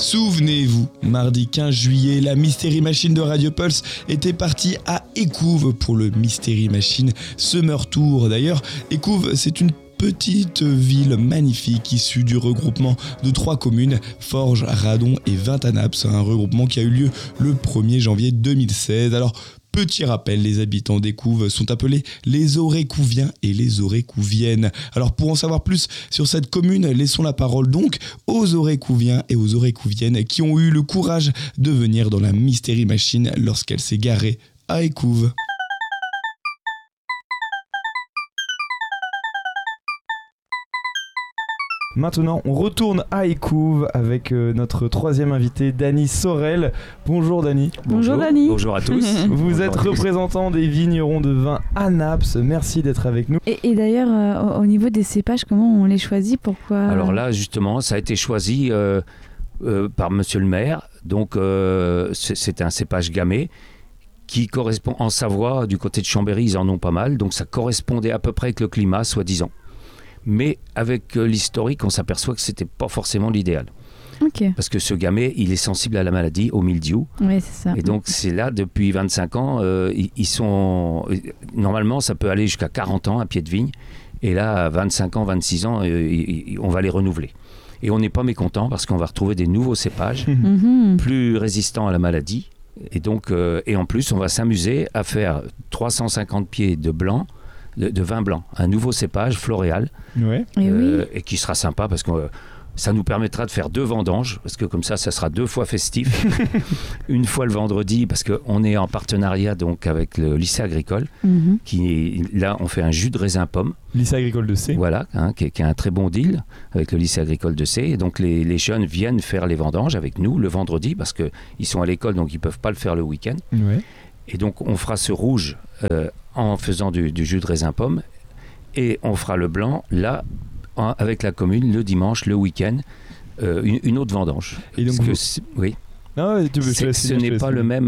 Souvenez-vous, mardi 15 juillet, la Mystery Machine de Radio Pulse était partie à Écouves pour le Mystery Machine Summer Tour. D'ailleurs, Écouves, c'est une petite ville magnifique issue du regroupement de 3 communes, Forges, Radon et Vintanaps, un regroupement qui a eu lieu le 1er janvier 2016. Alors, petit rappel, les habitants d'Écouves sont appelés les Orécouviens et les Orécouviennes. Alors pour en savoir plus sur cette commune, laissons la parole donc aux Orécouviens et aux Orécouviennes qui ont eu le courage de venir dans la Mystery Machine lorsqu'elle s'est garée à Écouves. Maintenant, on retourne à Écouves avec notre troisième invité, Dany Sorel. Bonjour Dany. Bonjour Dany. Bonjour à tous. Vous êtes représentant des vignerons de vin à Naps. Merci d'être avec nous. Et d'ailleurs, au niveau des cépages, comment on les choisit? Pourquoi? Alors là, justement, ça a été choisi par Monsieur le maire. Donc, c'est un cépage gamay qui correspond en Savoie, du côté de Chambéry, ils en ont pas mal. Donc, ça correspondait à peu près avec le climat, soi-disant. Mais avec l'historique, on s'aperçoit que c'était pas forcément l'idéal. Okay. Parce que ce gamay, il est sensible à la maladie, au mildiou. Oui, c'est ça. Et donc, c'est là, depuis 25 ans, ils sont... Normalement, ça peut aller jusqu'à 40 ans, un pied de vigne. Et là, à 25 ans, 26 ans, on va les renouveler. Et on n'est pas mécontent parce qu'on va retrouver des nouveaux cépages plus résistants à la maladie. Et donc, et en plus, on va s'amuser à faire 350 pieds de blanc, de vin blanc, un nouveau cépage floréal, et qui sera sympa parce que ça nous permettra de faire 2 vendanges, parce que comme ça sera 2 fois festif. Une fois le vendredi, parce qu'on est en partenariat donc avec le lycée agricole, là on fait un jus de raisin pomme. Lycée agricole de C. Voilà, qui est un très bon deal avec le lycée agricole de C. Et donc les jeunes viennent faire les vendanges avec nous le vendredi, parce qu'ils sont à l'école, donc ils ne peuvent pas le faire le week-end. Ouais. Et donc on fera ce rouge en faisant du jus de raisin pomme, et on fera le blanc là avec la commune le dimanche, le week-end, une autre vendange. Et donc oui. Non, ce n'est pas le même.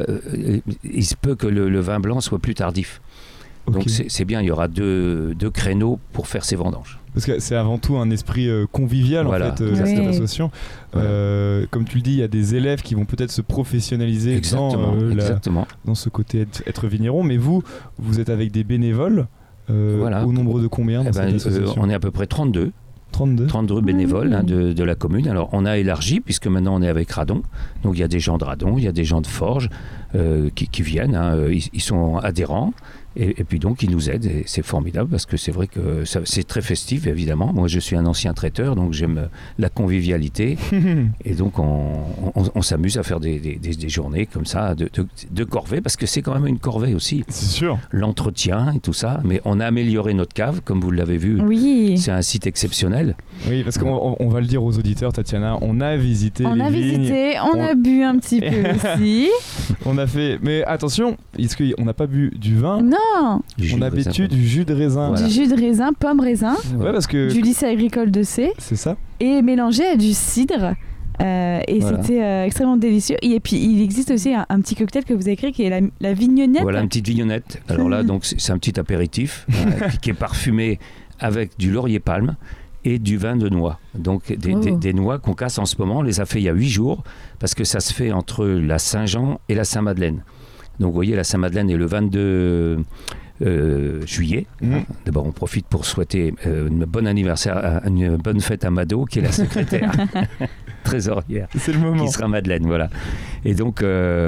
Il se peut que le vin blanc soit plus tardif. Okay. Donc c'est bien, il y aura deux créneaux pour faire ces vendanges. Parce que c'est avant tout un esprit convivial, voilà, en fait, cette association. Comme tu le dis, il y a des élèves qui vont peut-être se professionnaliser dans ce côté être vigneron, mais vous êtes avec des bénévoles, au nombre de combien dans cette association? On est à peu près 32 bénévoles de la commune. Alors on a élargi puisque maintenant on est avec Radon. Donc il y a des gens de Radon, il y a des gens de Forges qui viennent, ils sont adhérents. Et puis donc ils nous aident et c'est formidable parce que c'est vrai que c'est très festif évidemment. Moi je suis un ancien traiteur donc j'aime la convivialité et donc on s'amuse à faire des journées comme ça de corvée parce que c'est quand même une corvée aussi. C'est sûr. L'entretien et tout ça, mais on a amélioré notre cave comme vous l'avez vu. Oui. C'est un site exceptionnel. Oui, parce qu'on va le dire aux auditeurs, Tatiana, on a visité les vignes. On a bu un petit peu aussi. On a fait, mais attention, est-ce qu'on n'a pas bu du vin? Non. On a bu du jus de raisin. Voilà. Du jus de raisin, pomme raisin. Ouais, parce que du lycée agricole de C. C'est ça. Et mélangé à du cidre. C'était extrêmement délicieux. Et puis il existe aussi un petit cocktail que vous avez créé qui est la vignonnette. Voilà, une petite vignonnette. Alors là, donc c'est un petit apéritif qui est parfumé avec du laurier palme et du vin de noix. Donc des noix qu'on casse en ce moment. On les a fait il y a 8 jours parce que ça se fait entre la Saint-Jean et la Saint-Madeleine. Donc vous voyez, la Saint-Madeleine est le 22 juillet. D'abord, on profite pour souhaiter une bonne anniversaire, une bonne fête à Mado, qui est la secrétaire trésorière. C'est le moment. Qui sera Madeleine, voilà. Et donc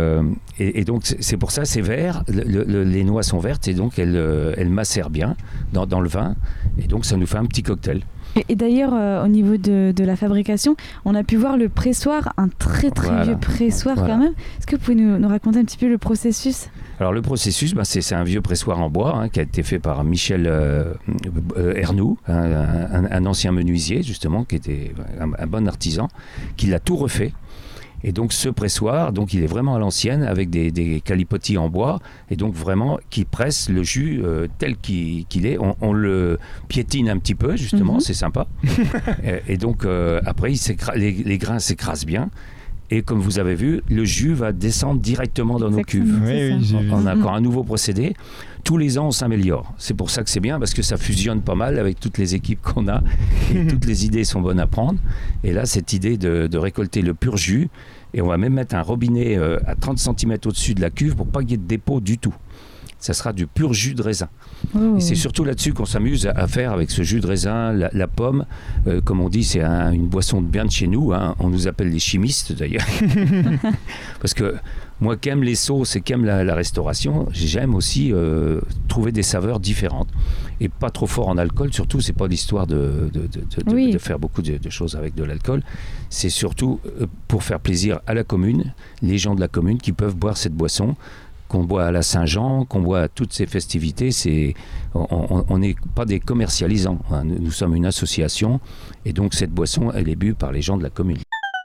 c'est pour ça, c'est vert. Les noix sont vertes et donc elles macèrent bien dans le vin. Et donc ça nous fait un petit cocktail. Et d'ailleurs, au niveau de la fabrication, on a pu voir le pressoir, un très vieux pressoir quand même. Est-ce que vous pouvez nous raconter un petit peu le processus ? Alors le processus, c'est un vieux pressoir en bois qui a été fait par Michel Ernoux, un ancien menuisier justement, qui était un bon artisan, qui l'a tout refait. Et donc ce pressoir, donc il est vraiment à l'ancienne avec des calipotis en bois et donc vraiment qui presse le jus tel qu'il est. On le piétine un petit peu justement, c'est sympa. Et donc après les grains s'écrasent bien Et comme vous avez vu, le jus va descendre directement dans nos cuves. On a encore un nouveau procédé. Tous les ans, on s'améliore. C'est pour ça que c'est bien, parce que ça fusionne pas mal avec toutes les équipes qu'on a. Et toutes les idées sont bonnes à prendre. Et là, cette idée de récolter le pur jus, et on va même mettre un robinet à 30 cm au-dessus de la cuve pour pas qu'il y ait de dépôt du tout. Ça sera du pur jus de raisin. Et c'est surtout là-dessus qu'on s'amuse à faire avec ce jus de raisin, la pomme. Comme on dit, c'est une boisson bien de chez nous. Hein. On nous appelle les chimistes d'ailleurs. Parce que moi qui aime les sauces et qui aime la restauration, j'aime aussi trouver des saveurs différentes. Et pas trop fort en alcool, surtout, c'est pas l'histoire de faire beaucoup de choses avec de l'alcool. C'est surtout pour faire plaisir à la commune, les gens de la commune qui peuvent boire cette boisson, qu'on boit à la Saint-Jean, qu'on boit à toutes ces festivités. On n'est pas des commercialisants. Hein. Nous sommes une association et donc cette boisson, elle est bue par les gens de la commune.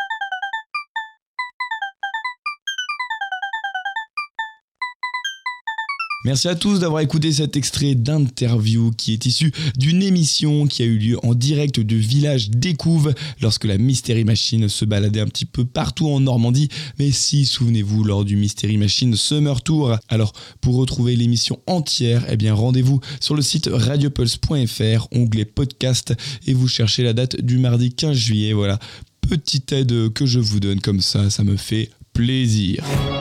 Merci à tous d'avoir écouté cet extrait d'interview qui est issu d'une émission qui a eu lieu en direct du village d'Écouves lorsque la Mystery Machine se baladait un petit peu partout en Normandie. Mais si, souvenez-vous, lors du Mystery Machine Summer Tour. Alors, pour retrouver l'émission entière, rendez-vous sur le site radiopulse.fr, onglet podcast, et vous cherchez la date du mardi 15 juillet. Voilà, petite aide que je vous donne comme ça me fait plaisir.